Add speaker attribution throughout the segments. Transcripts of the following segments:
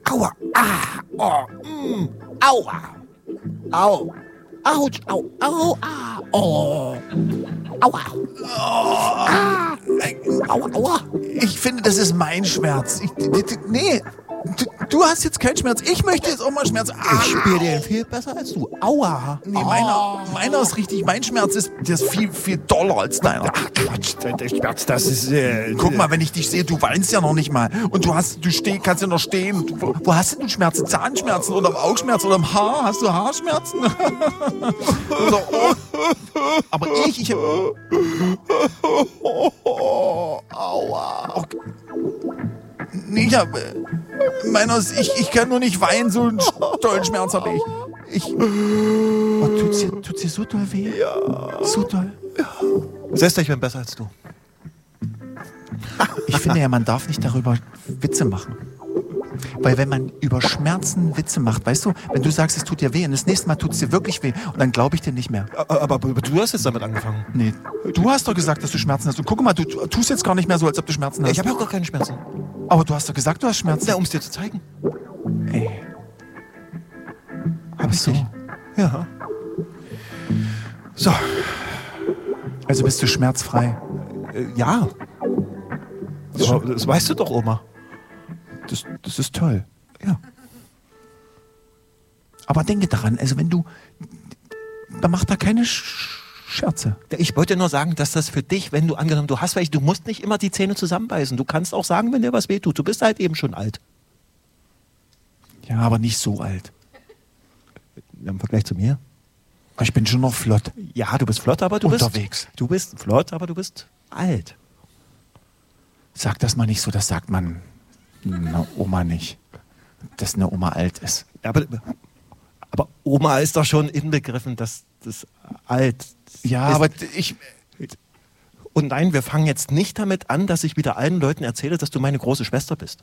Speaker 1: Aua. Aua. Au. Autsch. Au. Au. Oh. Aua. Aua. Aua. Ich finde, das ist mein Schmerz. Nee. Du hast jetzt keinen Schmerz. Ich möchte jetzt auch mal Schmerz.
Speaker 2: Ich spiele den viel besser als du. Aua.
Speaker 1: Nee, meiner ist richtig. Mein Schmerz ist viel, viel doller als deiner.
Speaker 2: Ach Quatsch, der Schmerz, das ist...
Speaker 1: Guck mal, wenn ich dich sehe, du weinst ja noch nicht mal. Und kannst ja noch stehen. Wo hast denn du Schmerzen? Zahnschmerzen oder Augenschmerzen oder im Haar? Hast du Haarschmerzen? Oder aber ich Aua. Okay. Nee, ich kann nur nicht weinen, so einen tollen Schmerz habe ich. Tut's dir so doll weh? Ja. So doll?
Speaker 2: Ja. Sester, ich bin besser als du.
Speaker 1: Ich finde ja, man darf nicht darüber Witze machen. Weil wenn man über Schmerzen Witze macht, weißt du, wenn du sagst, es tut dir weh und das nächste Mal tut es dir wirklich weh und dann glaube ich dir nicht mehr.
Speaker 2: Aber du hast jetzt damit angefangen.
Speaker 1: Nee, du hast doch gesagt, dass du Schmerzen hast. Und guck mal, du tust jetzt gar nicht mehr so, als ob du Schmerzen hast.
Speaker 2: Ich habe ja auch gar keine Schmerzen.
Speaker 1: Aber du hast doch gesagt, du hast Schmerzen.
Speaker 2: Ja, um es dir zu zeigen.
Speaker 1: Ey. Hab ich so?
Speaker 2: Ja. So.
Speaker 1: Also bist du schmerzfrei?
Speaker 2: Ja. Das weißt du doch, Oma.
Speaker 1: Das ist toll. Ja. Aber denke daran, also wenn du... Da macht da keine Scherze.
Speaker 2: Ich wollte nur sagen, dass das für dich, wenn du angenommen, du hast welche, du musst nicht immer die Zähne zusammenbeißen. Du kannst auch sagen, wenn dir was wehtut. Du bist halt eben schon alt.
Speaker 1: Ja, aber nicht so alt.
Speaker 2: Im Vergleich zu mir?
Speaker 1: Ich bin schon noch flott.
Speaker 2: Ja, du bist flott, aber du
Speaker 1: unterwegs.
Speaker 2: Du bist flott, aber du bist alt.
Speaker 1: Sag das mal nicht so, das sagt man einer Oma nicht. Dass eine Oma alt ist.
Speaker 2: Aber Oma ist doch schon inbegriffen, dass das alt
Speaker 1: ja,
Speaker 2: ist.
Speaker 1: Aber
Speaker 2: Und nein, wir fangen jetzt nicht damit an, dass ich wieder allen Leuten erzähle, dass du meine große Schwester bist.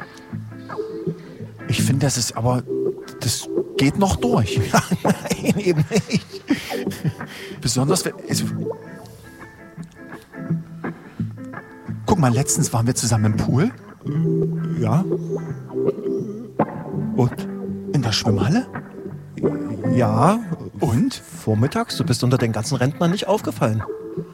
Speaker 1: Ich finde, das geht noch durch.
Speaker 2: Nein, eben nicht.
Speaker 1: Besonders, guck mal, letztens waren wir zusammen im Pool.
Speaker 2: Ja. Und?
Speaker 1: In der Schwimmhalle?
Speaker 2: Ja.
Speaker 1: Und?
Speaker 2: Vormittags, du bist unter den ganzen Rentnern nicht aufgefallen.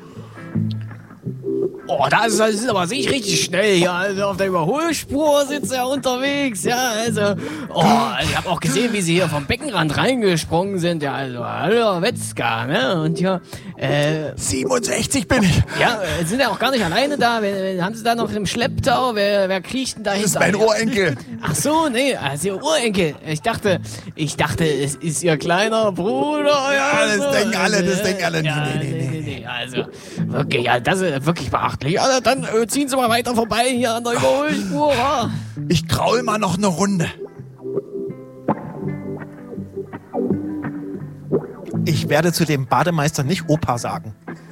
Speaker 3: Oh, das ist aber sich richtig schnell hier. Also auf der Überholspur sitzt er unterwegs. Ja, also. Oh, ich habe auch gesehen, wie sie hier vom Beckenrand reingesprungen sind. Ja, also, hallo, Wetzka, ne? Und hier,
Speaker 1: 67 bin ich.
Speaker 3: Ja, sind ja auch gar nicht alleine da. Haben sie da noch im Schlepptau? Wer kriecht denn da hinter?
Speaker 1: Das ist mein Urenkel.
Speaker 3: Ach so, nee, also ihr Urenkel. Ich dachte, es ist ihr kleiner Bruder.
Speaker 1: Ja, das denken alle.
Speaker 3: Ja, nee. Also, wirklich, ja, das ist wirklich beachtlich. Also, dann ziehen Sie mal weiter vorbei hier an der Überholspur. Ja.
Speaker 1: Ich kraul mal noch eine Runde.
Speaker 2: Ich werde zu dem Bademeister nicht Opa sagen.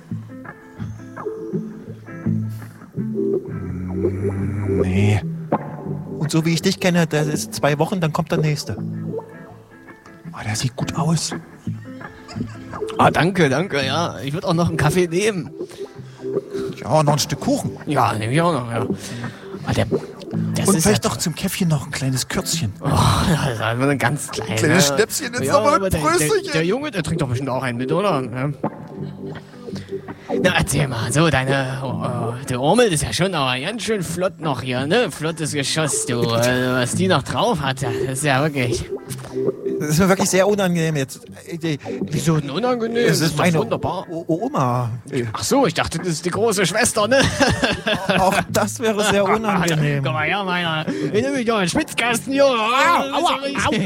Speaker 1: Nee.
Speaker 2: Und so wie ich dich kenne, das ist 2 Wochen, dann kommt der Nächste.
Speaker 1: Oh, der sieht gut aus.
Speaker 3: Ah, danke, ja. Ich würde auch noch einen Kaffee nehmen.
Speaker 1: Ja, noch ein Stück Kuchen.
Speaker 3: Ja, nehme ich auch noch, ja. Ah, das
Speaker 1: und
Speaker 3: ist
Speaker 1: vielleicht
Speaker 3: ja
Speaker 1: doch zum Käffchen noch ein kleines Kürzchen.
Speaker 3: Oh, das ist einfach ein ganz kleines.
Speaker 1: Kleines Schnäpschen, jetzt noch mal ein Prösterchen.
Speaker 3: Der Junge, der trinkt doch bestimmt auch einen mit, oder? Ja. Na, erzähl mal, so, der Urmel ist ja schon aber ganz schön flott noch hier, ne? Flottes Geschoss, du. Also, was die noch drauf hat, das ist ja wirklich...
Speaker 2: Das ist mir wirklich sehr unangenehm jetzt.
Speaker 3: Wieso denn unangenehm?
Speaker 2: Es ist
Speaker 3: doch
Speaker 2: meine
Speaker 3: wunderbar.
Speaker 2: Oma.
Speaker 3: Ach so, ich dachte, das ist die große Schwester, ne?
Speaker 2: Auch das wäre sehr unangenehm.
Speaker 3: Guck mal her, meiner. Ich nehme mich doch einen Schwitzkasten, Junge. Aua.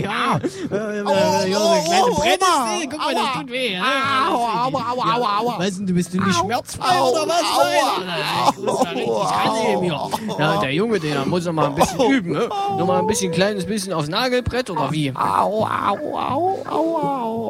Speaker 3: Junge, kleine Brennnessel. Guck mal, das tut weh. Aua. Weißt du bist du nicht schmerzfrei oder was? Das muss da richtig rannehmen hier. Ja, der Junge, der muss noch mal ein bisschen üben, ne? Noch mal ein kleines bisschen aufs Nagelbrett oder wie?
Speaker 1: Au.